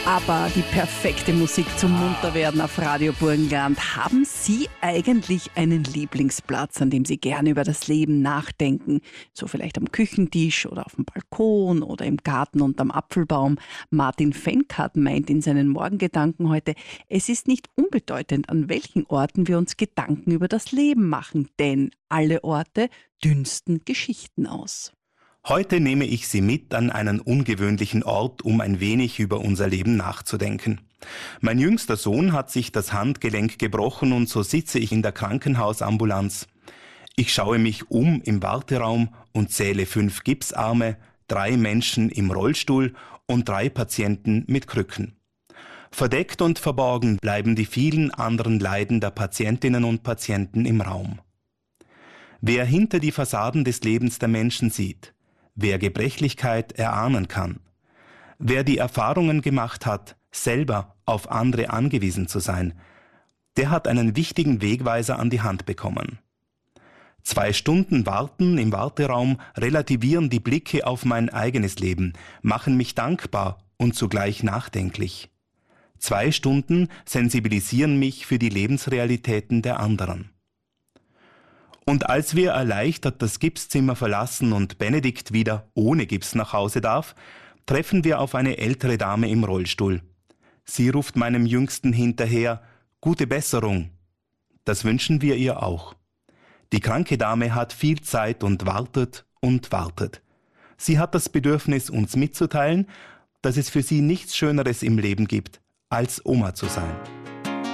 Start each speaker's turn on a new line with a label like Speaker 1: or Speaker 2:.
Speaker 1: Aber die perfekte Musik zum Munterwerden auf Radio Burgenland. Haben Sie eigentlich einen Lieblingsplatz, an dem Sie gerne über das Leben nachdenken? So vielleicht am Küchentisch oder auf dem Balkon oder im Garten unterm Apfelbaum. Martin Fenkart meint in seinen Morgengedanken heute, es ist nicht unbedeutend, an welchen Orten wir uns Gedanken über das Leben machen, denn alle Orte dünsten Geschichten aus.
Speaker 2: Heute nehme ich Sie mit an einen ungewöhnlichen Ort, um ein wenig über unser Leben nachzudenken. Mein jüngster Sohn hat sich das Handgelenk gebrochen und so sitze ich in der Krankenhausambulanz. Ich schaue mich um im Warteraum und zähle 5 Gipsarme, 3 Menschen im Rollstuhl und 3 Patienten mit Krücken. Verdeckt und verborgen bleiben die vielen anderen Leiden der Patientinnen und Patienten im Raum. Wer hinter die Fassaden des Lebens der Menschen sieht, wer Gebrechlichkeit erahnen kann, wer die Erfahrungen gemacht hat, selber auf andere angewiesen zu sein, der hat einen wichtigen Wegweiser an die Hand bekommen. 2 Stunden Warten im Warteraum relativieren die Blicke auf mein eigenes Leben, machen mich dankbar und zugleich nachdenklich. 2 Stunden sensibilisieren mich für die Lebensrealitäten der anderen. Und als wir erleichtert das Gipszimmer verlassen und Benedikt wieder ohne Gips nach Hause darf, treffen wir auf eine ältere Dame im Rollstuhl. Sie ruft meinem Jüngsten hinterher, gute Besserung. Das wünschen wir ihr auch. Die kranke Dame hat viel Zeit und wartet und wartet. Sie hat das Bedürfnis, uns mitzuteilen, dass es für sie nichts Schöneres im Leben gibt, als Oma zu sein.